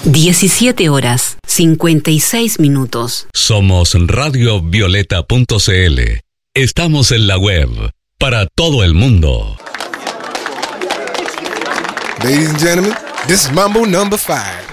17 horas, 56 minutos. Somos radiovioleta.cl. Estamos en la web para todo el mundo. Ladies and gentlemen, this is Mambo number 5.